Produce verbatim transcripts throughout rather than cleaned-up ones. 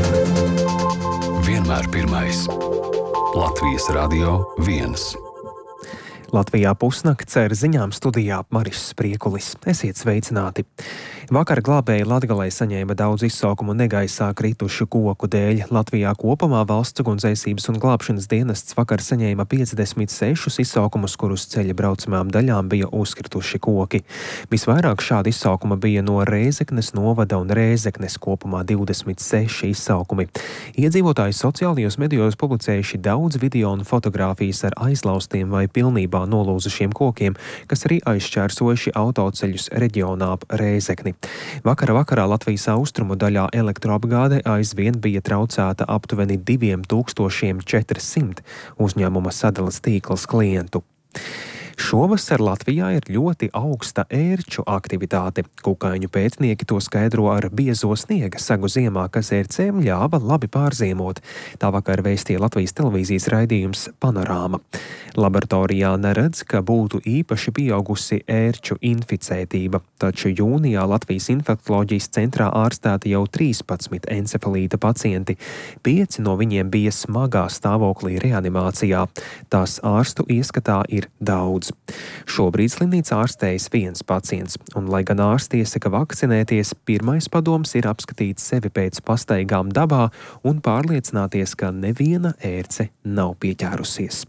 Vienmēr pirmais. Latvijas Radio viens. Latvijā pusnakts ar ziņām studijā Maris Spriekulis. Esiet sveicināti! Vakar glābēji Latgalē saņēma daudz izsaukumu negaisā kritušu koku dēļ. Latvijā kopumā valsts ugunsdzēsības un glābšanas dienests vakar saņēma piecdesmit sešus izsaukumus, kurus ceļa braucamām daļām bija uzkrituši koki. Visvairāk šādi izsaukuma bija no Rēzeknes novada un Rēzeknes, kopumā divdesmit seši izsaukumi. Iedzīvotāji sociālajos medijos publicējuši daudz video un fotogrāfijas ar aizlaustiem vai pilnībā nolūzušiem kokiem, kas arī aizšķērsojuši autoceļus reģionā ap Rēzekni. Vakara vakarā Latvijas austrumu daļā elektroapgāde aizvien bija traucēta aptuveni diviem tūkstošiem četrsimt uzņēmuma sadales tīkls klientu. Šovasar Latvijā ir ļoti augsta ērču aktivitāte. Kukaiņu pētnieki to skaidro ar biezo sniega sagu ziemā, kas ērcēm ļāva labi pārziemot. Tā vakar vēstīja Latvijas televīzijas raidījums Panorāma. Laboratorijā neredz, ka būtu īpaši pieaugusi ērču inficētība, taču jūnijā Latvijas infektoloģijas centrā ārstēti jau trīspadsmit encefalīta pacienti. Pieci no viņiem bija smagā stāvoklī reanimācijā. Tās ārstu ieskatā ir daudz. Šobrīd slimnīcā ārstējas viens pacients, un lai gan ārsti iesaka vakcinēties, pirmais padoms ir apskatīt sevi pēc pastaigām dabā un pārliecināties, ka neviena ērce nav pieķērusies.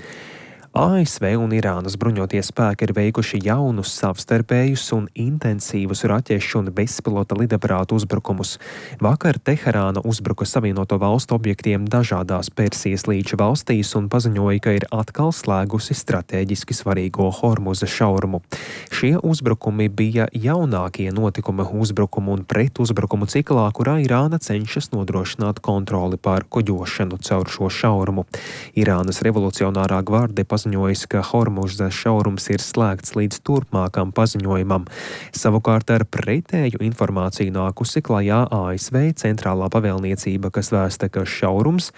A S V un Irānas bruņotie spēki ir veikuši jaunus savstarpējus un intensīvus raķešu un bezpilota lidaparātu uzbrukumus. Vakar Teherāna uzbruka Savienoto valstu objektiem dažādās Persijas līča valstīs un paziņoja, ka ir atkal slēgusi stratēģiski svarīgo Hormuza šaurumu. Šie uzbrukumi bija jaunākie notikuma uzbrukumu un pretuzbrukumu ciklā, kurā Irāna cenšas nodrošināt kontroli pār kuģošanu caur šo šaurumu. Irānas revolucionārā gvarde paziņojis, ka Hormuza šaurums ir slēgts līdz turpmākam paziņojumam. Savukārt ar pretēju informāciju nākusi klajā A S V centrālā pavēlniecība, kas vēsta, ka šaurums